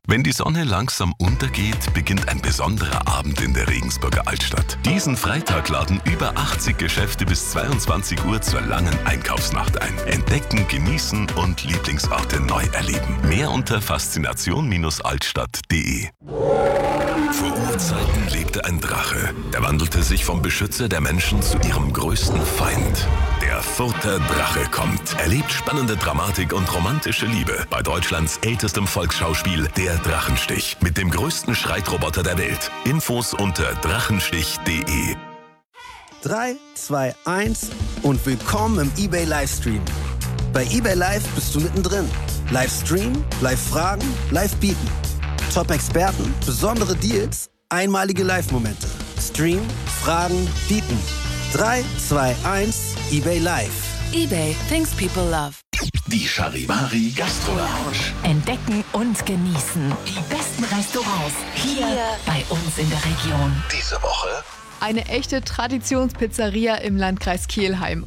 Wenn die Sonne langsam untergeht, beginnt ein besonderer Abend in der Regensburger Altstadt. Diesen Freitag laden über 80 Geschäfte bis 22 Uhr zur langen Einkaufsnacht ein. Entdecken, genießen und Lieblingsorte neu erleben. Mehr unter faszination-altstadt.de. Vor Urzeiten lebte ein Drache. Der wandelte sich vom Beschützer der Menschen zu ihrem größten Feind. Der Further Drache kommt. Erlebt spannende Dramatik und romantische Liebe bei Deutschlands ältestem Volksschauspiel Der Drachenstich mit dem größten Streitroboter der Welt. Infos unter drachenstich.de. 3, 2, 1 und willkommen im eBay Livestream. Bei eBay Live bist du mittendrin. Livestream, Live-Fragen, Live-Bieten. Top-Experten, besondere Deals, einmalige Live-Momente. Stream, Fragen, Bieten. 3, 2, 1, eBay Live. eBay, things people love. Die Charivari Gastro Lounge. Entdecken und genießen die besten Restaurants hier bei uns in der Region. Diese Woche Eine echte Traditionspizzeria im Landkreis Kelheim.